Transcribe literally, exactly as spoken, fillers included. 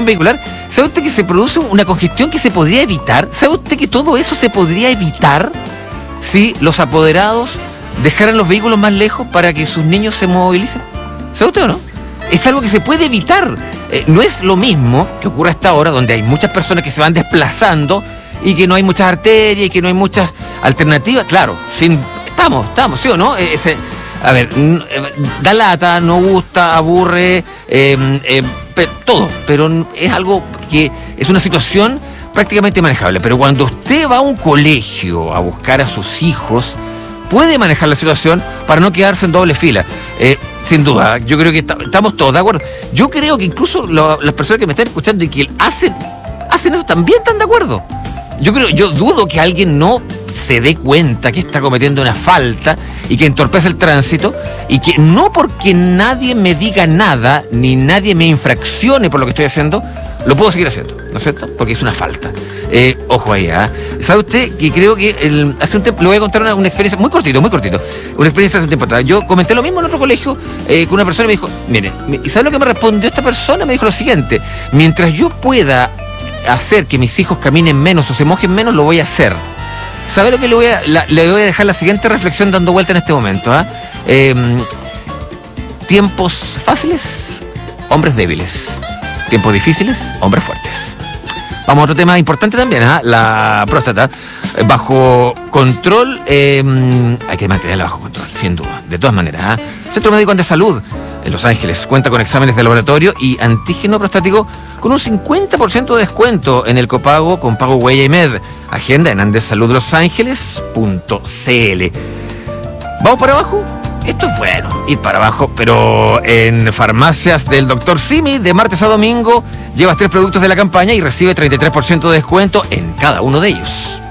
congestión vehicular, ¿sabe usted que se produce una congestión que se podría evitar? ¿Sabe usted que todo eso se podría evitar si los apoderados dejaran los vehículos más lejos para que sus niños se movilicen? ¿Sabe usted o no? Es algo que se puede evitar. Eh, no es lo mismo que ocurre hasta ahora, donde hay muchas personas que se van desplazando y que no hay muchas arterias y que no hay muchas alternativas. Claro, sin, estamos, estamos, ¿sí o no? Eh, ese, a ver, da lata, no gusta, aburre, eh, eh, pe- todo, pero es algo que es una situación prácticamente manejable. Pero cuando usted va a un colegio a buscar a sus hijos, puede manejar la situación para no quedarse en doble fila. Eh, sin duda, yo creo que está, estamos todos de acuerdo. Yo creo que incluso lo, las personas que me están escuchando y que hacen, hacen eso también están de acuerdo. Yo creo, yo dudo que alguien no se dé cuenta que está cometiendo una falta y que entorpece el tránsito, y que no porque nadie me diga nada ni nadie me infraccione por lo que estoy haciendo, lo puedo seguir haciendo, ¿no es cierto? Porque es una falta. Eh, ojo ahí, ¿eh? ¿Sabe usted que creo que el, hace un tiempo, le voy a contar una, una experiencia, muy cortito, muy cortito, una experiencia hace un tiempo atrás. Yo comenté lo mismo en otro colegio eh, con una persona y me dijo, mire, ¿y sabe lo que me respondió esta persona? Me dijo lo siguiente: mientras yo pueda hacer que mis hijos caminen menos o se mojen menos, lo voy a hacer. ¿Sabe lo que le voy a, la, le voy a dejar la siguiente reflexión dando vuelta en este momento? ¿eh? Eh, tiempos fáciles, hombres débiles. Tiempos difíciles, hombres fuertes. Vamos a otro tema importante también, ¿eh? La próstata. Bajo control, eh, hay que mantenerla bajo control, sin duda, de todas maneras. ¿eh? Centro Médico de Salud en Los Ángeles cuenta con exámenes de laboratorio y antígeno prostático con un cincuenta por ciento de descuento en el copago con pago Huella y Med. Agenda en andes salud los ángeles punto c l. ¿Vamos para abajo? Esto es bueno, ir para abajo, pero en farmacias del doctor Simi, de martes a domingo, llevas tres productos de la campaña y recibe treinta y tres por ciento de descuento en cada uno de ellos.